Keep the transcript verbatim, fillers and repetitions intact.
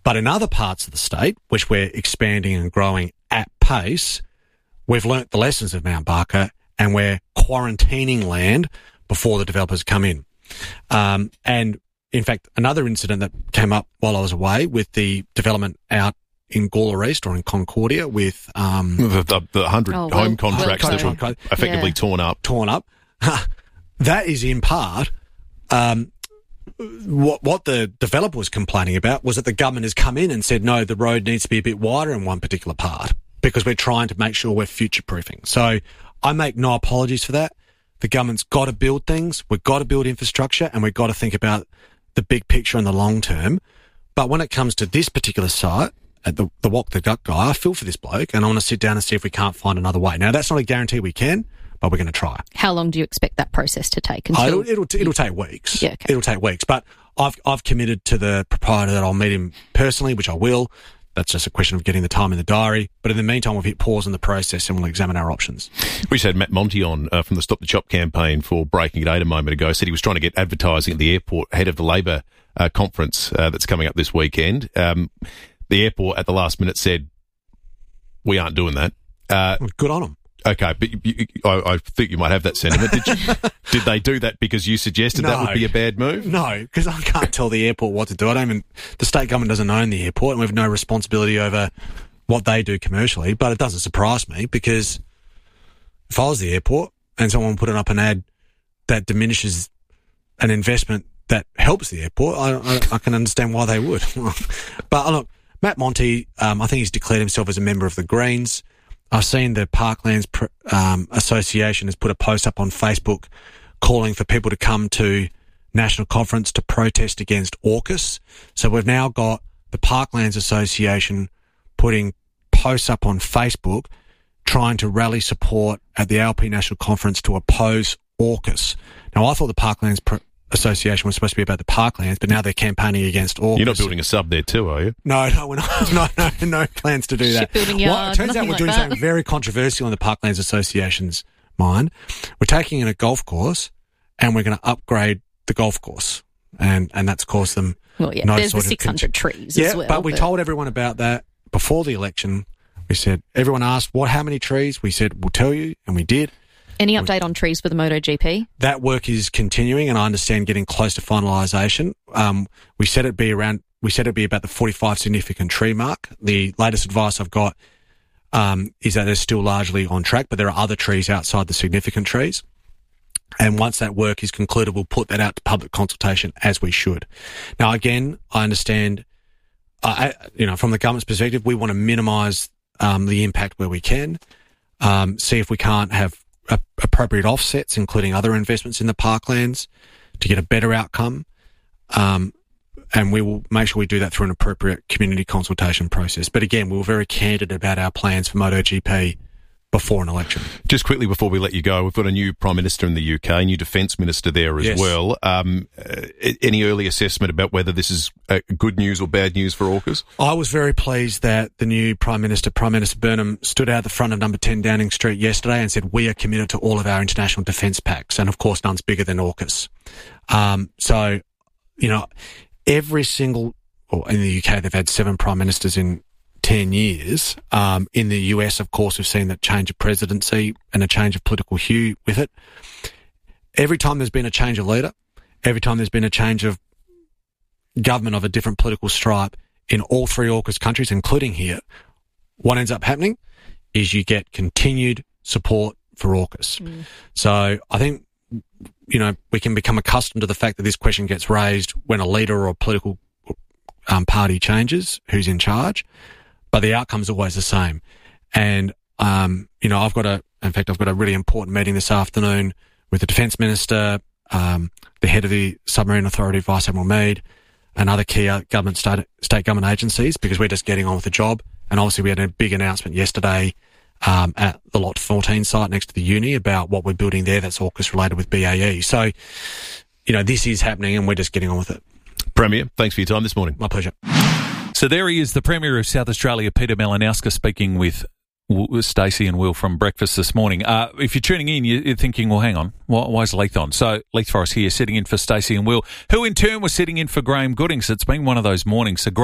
But in other parts of the state, which we're expanding and growing at pace, we've learnt the lessons of Mount Barker and we're quarantining land before the developers come in. Um, and in fact, another incident that came up while I was away with the development out in Gawler East or in Concordia with um, the, the, the one hundred oh, home well, contracts well, that were effectively yeah. torn up. Torn up. That is in part um, what what the developer was complaining about was that the government has come in and said, no, the road needs to be a bit wider in one particular part because we're trying to make sure we're future-proofing. So I make no apologies for that. The government's got to build things, we've got to build infrastructure, and we've got to think about the big picture and the long term. But when it comes to this particular site, at the, the Walk the Duck guy, I feel for this bloke, and I want to sit down and see if we can't find another way. Now, that's not a guarantee we can, but we're going to try. How long do you expect that process to take? Until Oh, it'll, it'll, it'll take weeks. Yeah, okay. It'll take weeks. But I've I've committed to the proprietor that I'll meet him personally, which I will. That's just a question of getting the time in the diary. But in the meantime, we've hit pause in the process and we'll examine our options. We just had Matt Monty on uh, from the Stop the Chop campaign for Breaking It Eight a moment ago. Said he was trying to get advertising at the airport ahead of the Labor uh, conference uh, that's coming up this weekend. Um, the airport at the last minute said, we aren't doing that. Uh, Good on them. Okay, but you, you, I, I think you might have that sentiment. Did, you, did they do that because you suggested No. that would be a bad move? No, because I can't tell the airport what to do. I don't even, the state government doesn't own the airport and we have no responsibility over what they do commercially, but it doesn't surprise me because if I was the airport and someone put up an ad that diminishes an investment that helps the airport, I, I, I can understand why they would. But look, Matt Monty, um, I think he's declared himself as a member of the Greens. I've seen the Parklands um, Association has put a post up on Facebook calling for people to come to National Conference to protest against AUKUS. So we've now got the Parklands Association putting posts up on Facebook trying to rally support at the A L P National Conference to oppose AUKUS. Now, I thought the Parklands Pro- Association was supposed to be about the Parklands, but now they're campaigning against AUKUS. You're not building a sub there too, are you? No, no, we're not. No, no, no plans to do that. Shipbuilding yard, well, it turns out nothing we're like doing that. something very controversial in the Parklands Association's mind. We're taking in a golf course and we're going to upgrade the golf course. And, and that's caused them Well, yeah, no there's the sort of six hundred con- trees yeah, as well. but we told everyone about that before the election. We said, everyone asked, what, how many trees? We said, we'll tell you, and we did. Any update on trees for the MotoGP? That work is continuing, and I understand getting close to finalisation. Um, we said it'd be around. We said it'd be about the forty-five significant tree mark. The latest advice I've got um, is that they're still largely on track, but there are other trees outside the significant trees. And once that work is concluded, we'll put that out to public consultation as we should. Now, again, I understand. Uh, I, you know, from the government's perspective, we want to minimise um, the impact where we can. Um, see if we can't have appropriate offsets, including other investments in the parklands, to get a better outcome. Um, and we will make sure we do that through an appropriate community consultation process. But again, we were very candid about our plans for MotoGP before an election. Just quickly before we let you go, we've got a new Prime Minister in the U K, a new Defence Minister there as Yes. well. Um, uh, any early assessment about whether this is uh, good news or bad news for AUKUS? I was very pleased that the new Prime Minister, Prime Minister Burnham, stood out the front of number ten Downing Street yesterday and said, we are committed to all of our international defence pacts. And of course, none's bigger than AUKUS. Um, so, you know, every single, or in the U K, they've had seven Prime Ministers in ten years. Um, in the U S, of course, we've seen that change of presidency and a change of political hue with it. Every time there's been a change of leader, every time there's been a change of government of a different political stripe in all three AUKUS countries, including here, what ends up happening is you get continued support for AUKUS. Mm. So I think, you know, we can become accustomed to the fact that this question gets raised when a leader or a political um, party changes, who's in charge. But the outcome's always the same. And, um, you know, I've got a, in fact, I've got a really important meeting this afternoon with the Defence Minister, um, the head of the Submarine Authority, Vice Admiral Mead, and other key government, state, state government agencies, because we're just getting on with the job. And obviously we had a big announcement yesterday, um, at the Lot fourteen site next to the uni about what we're building there that's AUKUS related with B A E. So, you know, this is happening and we're just getting on with it. Premier, thanks for your time this morning. My pleasure. So there he is, the Premier of South Australia, Peter Malinauskas, speaking with Stacey and Will from breakfast this morning. Uh, if you're tuning in, you're thinking, well, hang on, why, why is Leith on? So Leith Forrest here, sitting in for Stacey and Will, who in turn was sitting in for Graham Goodings. It's been one of those mornings. So